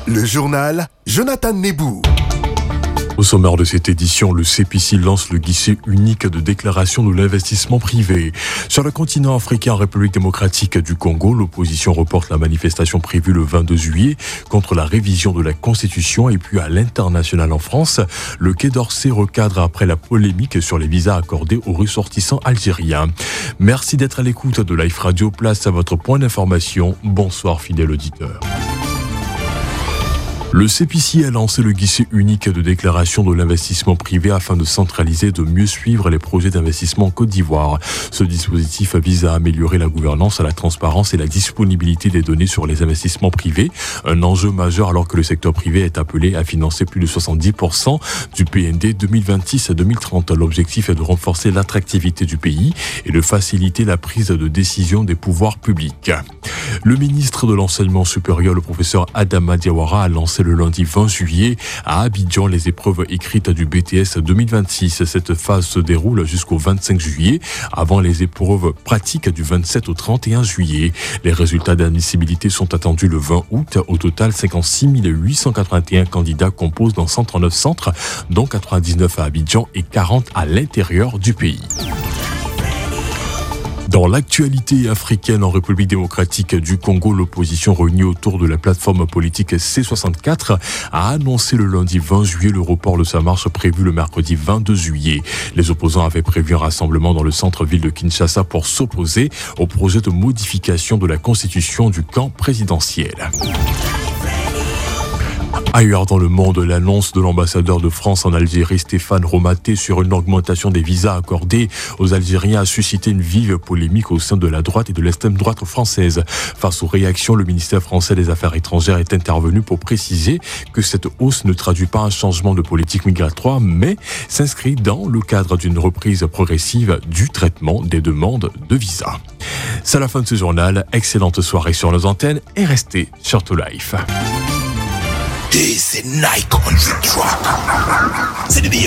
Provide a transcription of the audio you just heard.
Le journal Jonathan Nebou. Au sommaire de cette édition, le CPC lance le guichet unique de déclaration de l'investissement privé. Sur le continent africain, en République démocratique du Congo, l'opposition reporte la manifestation prévue le 22 juillet contre la révision de la Constitution. Et puis à l'international en France, le Quai d'Orsay recadre après la polémique sur les visas accordés aux ressortissants algériens. Merci d'être à l'écoute de Life Radio. Place à votre point d'information. Bonsoir fidèle auditeur. Le CPC a lancé le guichet unique de déclaration de l'investissement privé afin de centraliser et de mieux suivre les projets d'investissement en Côte d'Ivoire. Ce dispositif vise à améliorer la gouvernance, la transparence et la disponibilité des données sur les investissements privés. Un enjeu majeur alors que le secteur privé est appelé à financer plus de 70% du PND 2026-2030. L'objectif est de renforcer l'attractivité du pays et de faciliter la prise de décision des pouvoirs publics. Le ministre de l'Enseignement supérieur, le professeur Adama Diawara, a lancé le lundi 20 juillet à Abidjan les épreuves écrites du BTS 2026. Cette phase se déroule jusqu'au 25 juillet avant les épreuves pratiques du 27 au 31 juillet. Les résultats d'admissibilité sont attendus le 20 août. Au total, 56 881 candidats composent dans 139 centres, dont 99 à Abidjan et 40 à l'intérieur du pays. Dans l'actualité africaine, en République démocratique du Congo, l'opposition réunie autour de la plateforme politique C64 a annoncé le lundi 20 juillet le report de sa marche prévue le mercredi 22 juillet. Les opposants avaient prévu un rassemblement dans le centre-ville de Kinshasa pour s'opposer au projet de modification de la constitution du camp présidentiel. Ailleurs dans le monde, l'annonce de l'ambassadeur de France en Algérie, Stéphane Romaté, sur une augmentation des visas accordés aux Algériens a suscité une vive polémique au sein de la droite et de l'extrême droite française. Face aux réactions, le ministère français des Affaires étrangères est intervenu pour préciser que cette hausse ne traduit pas un changement de politique migratoire, mais s'inscrit dans le cadre d'une reprise progressive du traitement des demandes de visa. C'est la fin de ce journal. Excellente soirée sur nos antennes et restez sur To Life. C'est Nike on the track.